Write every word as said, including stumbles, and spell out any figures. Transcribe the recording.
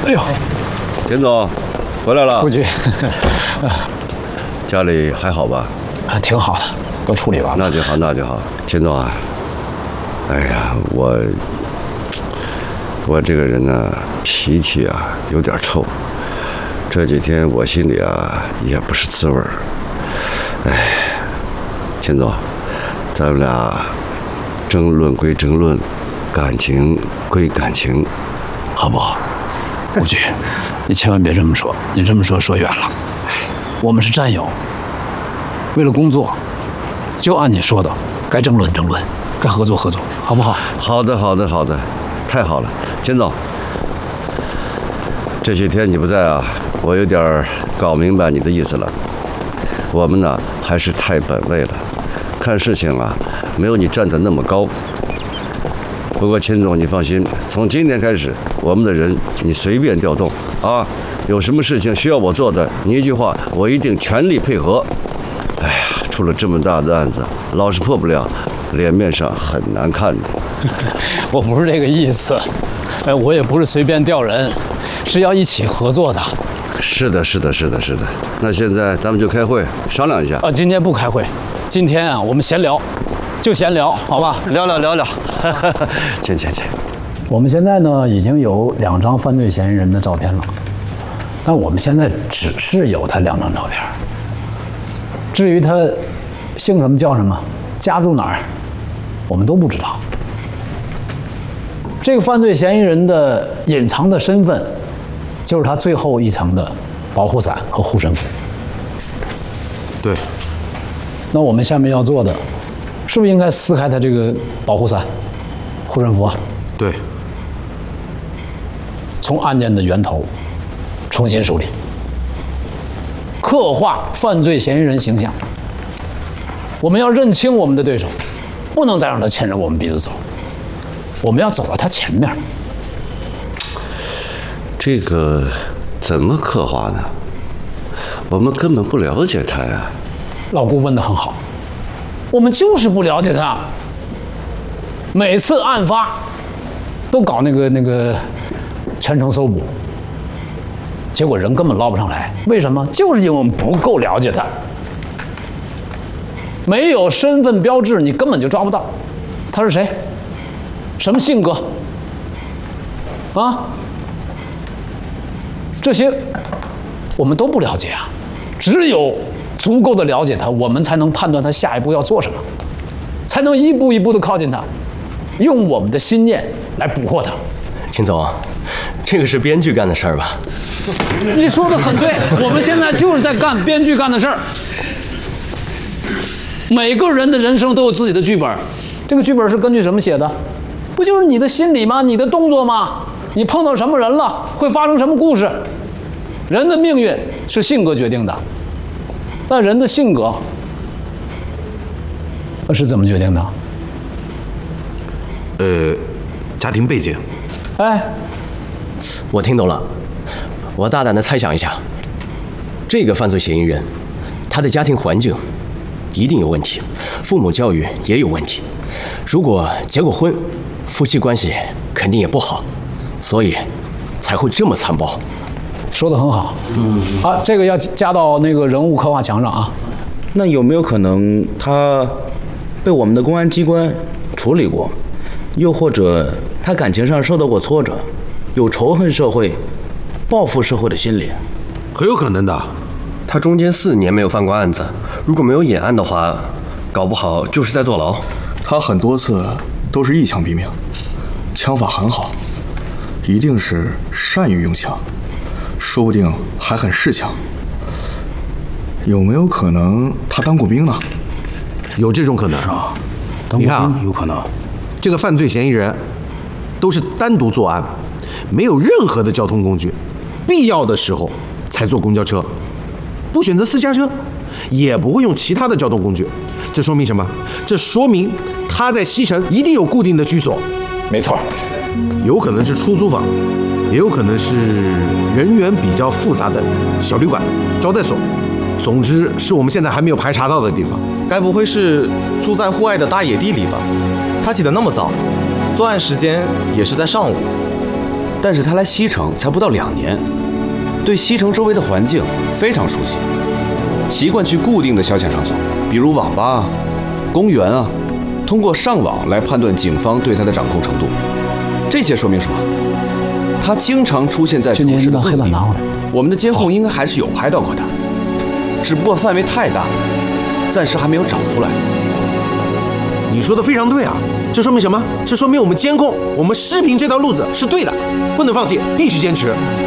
哎呦， 田总，回来了。 顾局， 家里还好吧？ 啊，挺好的，都处理完了。 那就好，那就好。田总啊，哎呀，我我这个人呢，脾气啊有点臭。这几天我心里啊也不是滋味儿。哎，田总，咱们俩争论归争论，感情归感情，好不好？ 顾局，你千万别这么说，你这么说说远了。我们是战友，为了工作，就按你说的，该争论争论，该合作合作，好不好？ 好的，好的，好的，太好了，钱总。这些天你不在啊，我有点搞明白你的意思了。我们呢还是太本位了，看事情啊没有你站得那么高。不过钱总你放心，从今天开始，我们的人你随便调动啊，有什么事情需要我做的，你一句话我一定全力配合。哎呀，出了这么大的案子，老是破不了，脸面上很难看的。 我不是这个意思，哎，我也不是随便调人，是要一起合作的。 是的，是的，是的，是的。那现在咱们就开会商量一下。 啊，今天不开会，今天啊我们闲聊，就闲聊，好吧？ 聊聊聊聊。请请请。 我们现在呢已经有两张犯罪嫌疑人的照片了，但我们现在只是有他两张照片。至于他姓什么叫什么，家住哪儿，我们都不知道。这个犯罪嫌疑人的隐藏的身份，就是他最后一层的保护伞和护身符。 对。 那我们下面要做的，是不是应该撕开他这个保护伞、护身符啊？ 对。 从案件的源头重新梳理，刻画犯罪嫌疑人形象。我们要认清我们的对手，不能再让他牵着我们鼻子走，我们要走到他前面。 这个怎么刻画呢？我们根本不了解他呀。 老顾问得很好，我们就是不了解他。每次案发都搞那个那个全程搜捕，结果人根本捞不上来。为什么？就是因为我们不够了解他。没有身份标志，你根本就抓不到他是谁，什么性格啊，这些我们都不了解啊。只有足够的了解他，我们才能判断他下一步要做什么，才能一步一步的靠近他，用我们的心念来捕获他。 秦总，这个是编剧干的事儿吧？ 你说的很对，我们现在就是在干编剧干的事儿。每个人的人生都有自己的剧本，这个剧本是根据什么写的？不就是你的心理吗？你的动作吗？你碰到什么人了，会发生什么故事？人的命运是性格决定的，但人的性格是怎么决定的？ 呃，家庭背景。 哎， 我听懂了，我大胆的猜想一下，这个犯罪嫌疑人，他的家庭环境一定有问题，父母教育也有问题。如果结过婚，夫妻关系肯定也不好，所以才会这么残暴。 说得很好。嗯，好，这个要加到那个人物刻画墙上啊。 那有没有可能他被我们的公安机关处理过，又或者他感情上受到过挫折，有仇恨社会、报复社会的心理？ 很有可能的。 他中间四年没有犯过案子，如果没有演案的话，搞不好就是在坐牢。 他很多次都是一枪毙命，枪法很好，一定是善于用枪，说不定还很识枪。有没有可能他当过兵呢？ 有这种可能。 是啊，当过你看啊， 兵有可能。 这个犯罪嫌疑人都是单独作案，没有任何的交通工具，必要的时候才坐公交车，不选择私家车，也不会用其他的交通工具。这说明什么？这说明他在西城一定有固定的居所。 没错， 有可能是出租房，也有可能是人员比较复杂的小旅馆、招待所。总之，是我们现在还没有排查到的地方。 该不会是住在户外的大野地里吧？他起得那么早，作案时间也是在上午。 但是他来西城才不到两年，对西城周围的环境非常熟悉，习惯去固定的消遣场所，比如网吧啊、公园啊，通过上网来判断警方对他的掌控程度。这些说明什么？他经常出现在城市的各个地方，我们的监控应该还是有拍到过他，只不过范围太大，暂时还没有找出来。 你说的非常对啊，这说明什么？这说明我们监控、我们视频这条路子是对的，不能放弃，必须坚持。